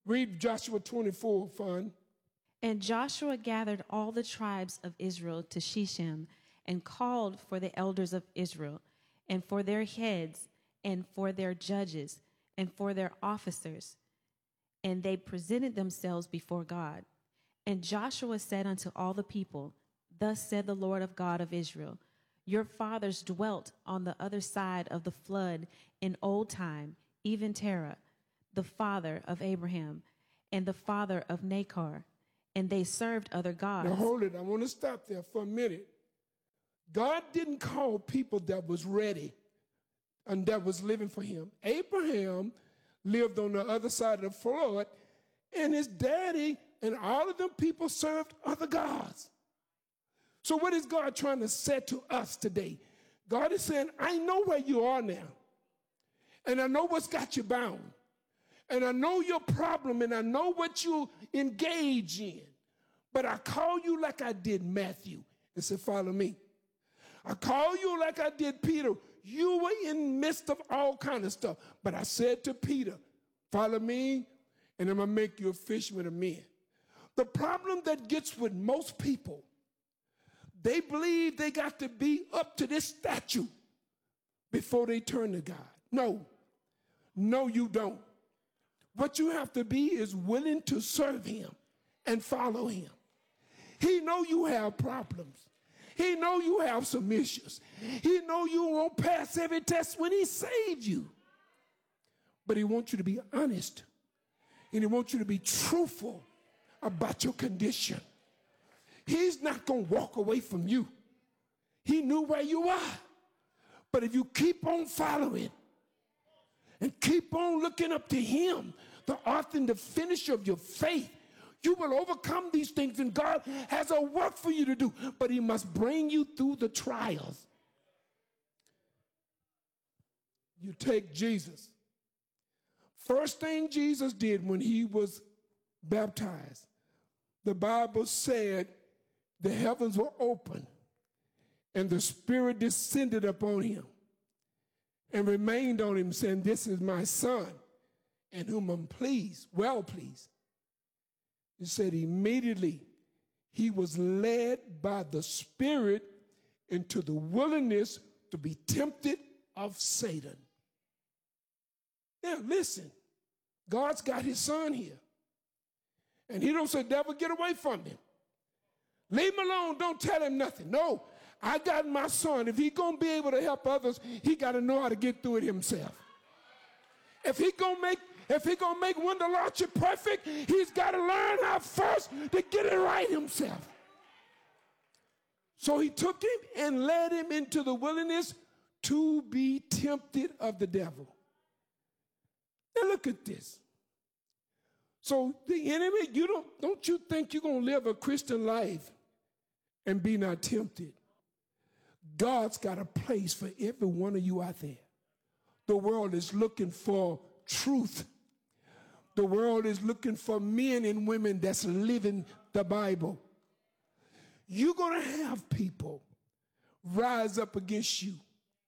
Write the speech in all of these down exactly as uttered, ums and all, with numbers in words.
Read Joshua twenty-four, fun. And Joshua gathered all the tribes of Israel to Shechem and called for the elders of Israel and for their heads and for their judges and for their officers. And they presented themselves before God. And Joshua said unto all the people, Thus said the Lord of God of Israel, Your fathers dwelt on the other side of the flood in old time, even Terah, the father of Abraham, and the father of Nachor, and they served other gods. Now hold it, I want to stop there for a minute. God didn't call people that was ready and that was living for him. Abraham lived on the other side of the flood, and his daddy and all of them people served other gods. So what is God trying to say to us today? God is saying, I know where you are now, and I know what's got you bound, and I know your problem, and I know what you engage in, but I call you like I did Matthew and said, follow me. I call you like I did Peter. You were in the midst of all kind of stuff, but I said to Peter, follow me, and I'm going to make you a fisherman of men. The problem that gets with most people, they believe they got to be up to this statue before they turn to God. No, no, you don't. What you have to be is willing to serve him and follow him. He know you have problems. He know you have some issues. He know you won't pass every test when he saved you. But he wants you to be honest, and he wants you to be truthful about your condition. He's not going to walk away from you. He knew where you are. But if you keep on following and keep on looking up to him, the author and the finisher of your faith, you will overcome these things, and God has a work for you to do, but he must bring you through the trials. You take Jesus. First thing Jesus did when he was baptized, the Bible said the heavens were open and the Spirit descended upon him and remained on him, saying, this is my son in whom I'm pleased, well pleased. He said immediately he was led by the Spirit into the wilderness to be tempted of Satan. Now listen, God's got his son here. And he don't say, devil, get away from him. Leave him alone, don't tell him nothing. No, I got my son. If he's going to be able to help others, he got to know how to get through it himself. If he going to make If he's going to make Wendell Archer perfect, he's got to learn how first to get it right himself. So he took him and led him into the wilderness to be tempted of the devil. Now look at this. So the enemy, you don't, don't you think you're going to live a Christian life and be not tempted? God's got a place for every one of you out there. The world is looking for truth. The world is looking for men and women that's living the Bible. You're going to have people rise up against you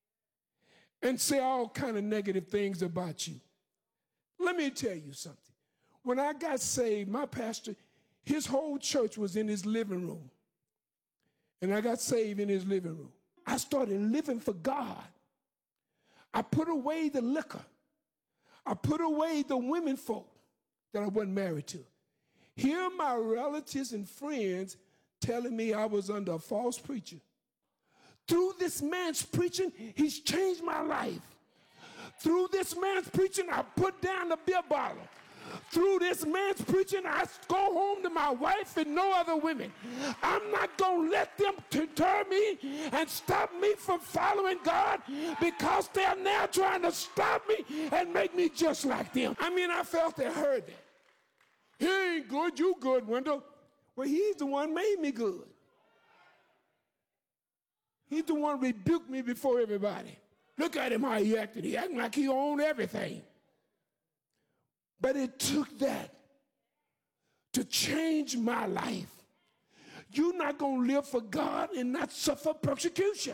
and say all kind of negative things about you. Let me tell you something. When I got saved, my pastor, his whole church was in his living room. And I got saved in his living room. I started living for God. I put away the liquor. I put away the women folk that I wasn't married to. Here my relatives and friends telling me I was under a false preacher. Through this man's preaching, he's changed my life. Through this man's preaching, I put down the beer bottle. Through this man's preaching, I go home to my wife and no other women. I'm not going to let them deter me and stop me from following God, because they're now trying to stop me and make me just like them. I mean, I felt they heard that. He ain't good, you good, Wendell. Well, he's the one made me good. He's the one rebuked me before everybody. Look at him, how he acted. He acting like he owned everything. But it took that to change my life. You're not going to live for God and not suffer persecution.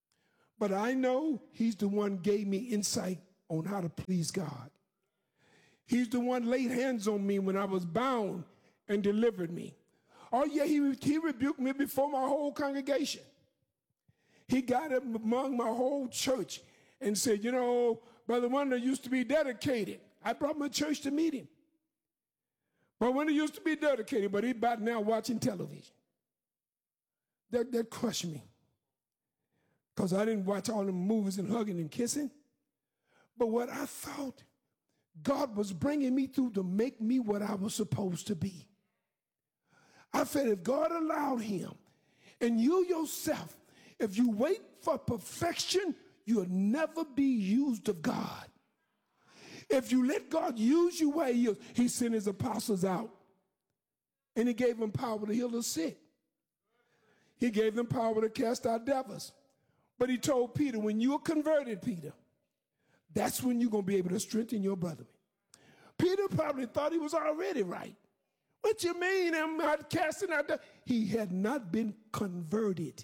But I know he's the one gave me insight on how to please God. He's the one laid hands on me when I was bound and delivered me. Oh, yeah, he, he rebuked me before my whole congregation. He got up among my whole church and said, you know, Brother Wonder used to be dedicated. I brought my church to meet him. But when he used to be dedicated, but he about now watching television. That, that crushed me. Because I didn't watch all the movies and hugging and kissing. But what I thought, God was bringing me through to make me what I was supposed to be. I said, if God allowed him, and you yourself, if you wait for perfection, you'll never be used of God. If you let God use you where he is, he sent his apostles out, and he gave them power to heal the sick. He gave them power to cast out devils. But he told Peter, when you're converted, Peter, that's when you're going to be able to strengthen your brethren. Peter probably thought he was already right. What you mean I'm not casting out devils? He had not been converted.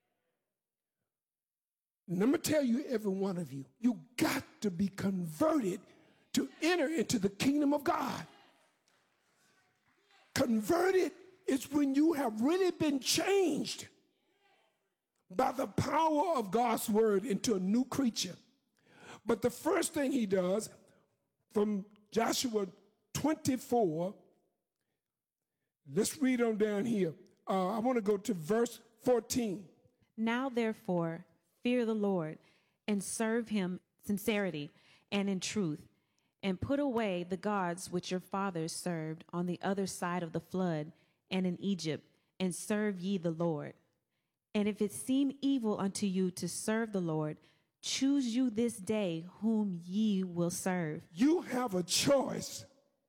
And I'm going to tell you, every one of you, you got to be converted to enter into the kingdom of God. Converted is when you have really been changed by the power of God's word into a new creature. But the first thing he does, from Joshua twenty-four, let's read on down here. Uh, I want to go to verse fourteen. Now, therefore, fear the Lord and serve him in sincerity and in truth, and put away the gods which your fathers served on the other side of the flood and in Egypt, and serve ye the Lord. And if it seem evil unto you to serve the Lord, choose you this day whom ye will serve. You have a choice.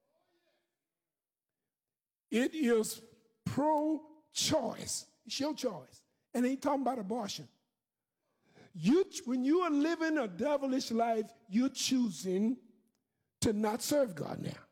It is pro-choice. It's your choice. And ain't talking about abortion. You, when you are living a devilish life, you're choosing to not serve God now.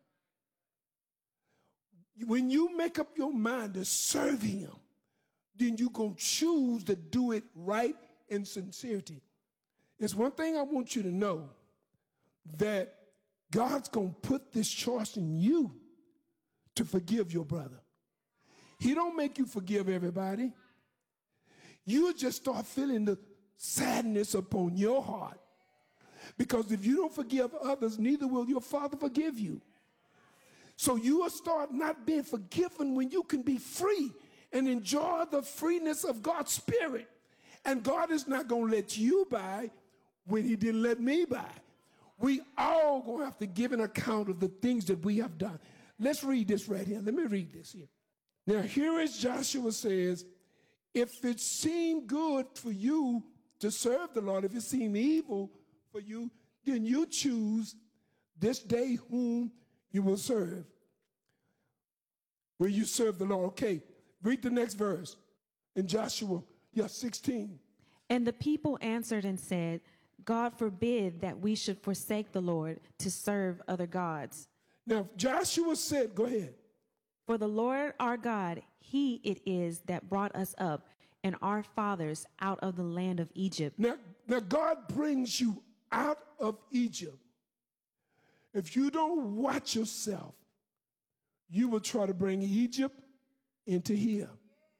When you make up your mind to serve him, then you're going to choose to do it right in sincerity. It's one thing I want you to know, that God's going to put this choice in you to forgive your brother. He don't make you forgive everybody. You just start feeling the sadness upon your heart. Because if you don't forgive others, neither will your Father forgive you. So you will start not being forgiven when you can be free and enjoy the freeness of God's Spirit. And God is not going to let you by when he didn't let me by. We all going to have to give an account of the things that we have done. Let's read this right here. Let me read this here. Now, here is Joshua says, if it seemed good for you to serve the Lord, if it seemed evil for you, then you choose this day whom you will serve. Will you serve the Lord? Okay, read the next verse in Joshua, yeah, sixteen. And the people answered and said, God forbid that we should forsake the Lord to serve other gods. Now, Joshua said, go ahead. For the Lord our God, he it is that brought us up and our fathers out of the land of Egypt. Now, now God brings you out of Egypt. If you don't watch yourself, you will try to bring Egypt into here.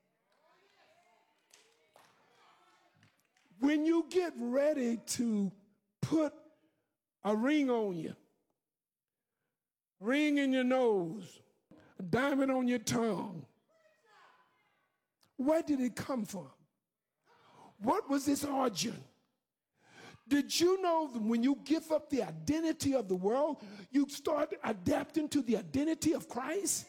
When you get ready to put a ring on you, ring in your nose, a diamond on your tongue, where did it come from? What was its origin? Did you know that when you give up the identity of the world, you start adapting to the identity of Christ?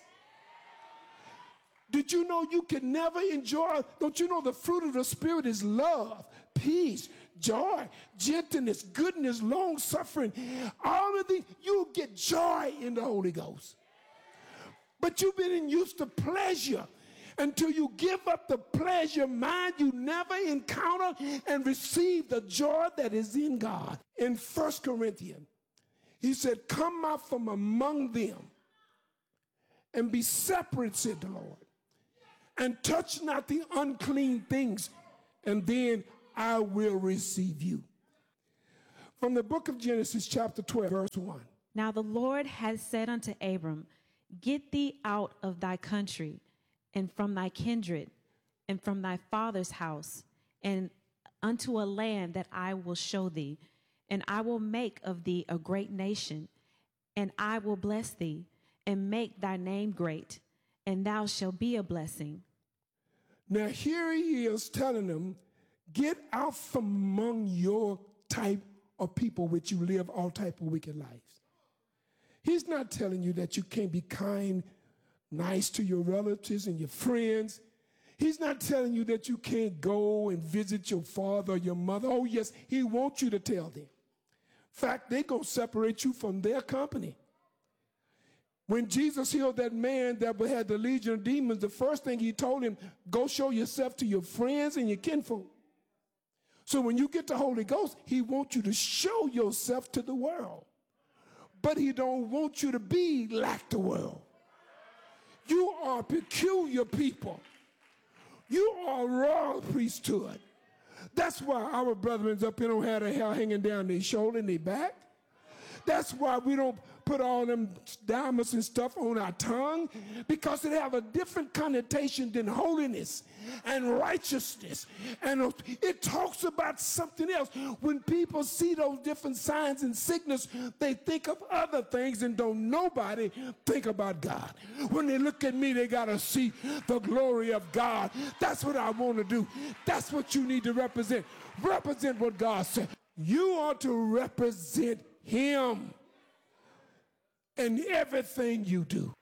Did you know you can never enjoy, don't you know the fruit of the Spirit is love, peace, joy, gentleness, goodness, long-suffering. All of these, you'll get joy in the Holy Ghost. But you've been used to pleasure. Until you give up the pleasure mind, you never encounter and receive the joy that is in God. In First Corinthians, he said, come out from among them and be separate, said the Lord, and touch not the unclean things, and then I will receive you. From the book of Genesis, chapter twelve, verse one. Now the Lord has said unto Abram, Get thee out of thy country, and from thy kindred, and from thy father's house, and unto a land that I will show thee, and I will make of thee a great nation, and I will bless thee, and make thy name great, and thou shalt be a blessing. Now here he is telling them, get out from among your type of people which you live all type of wicked lives. He's not telling you that you can't be kind, nice to your relatives and your friends. He's not telling you that you can't go and visit your father or your mother. Oh, yes, he wants you to tell them. In fact, they're going to separate you from their company. When Jesus healed that man that had the legion of demons, the first thing he told him, go show yourself to your friends and your kinfolk. So when you get the Holy Ghost, he wants you to show yourself to the world. But he don't want you to be like the world. You are peculiar people. You are royal priesthood. That's why our brethren up here don't have their hair hanging down their shoulder and their back. That's why we don't put all them diamonds and stuff on our tongue, because it have a different connotation than holiness and righteousness. And it talks about something else. When people see those different signs and signals, they think of other things and don't nobody think about God. When they look at me, they got to see the glory of God. That's what I want to do. That's what you need to represent. Represent what God said. You ought to represent him in everything you do.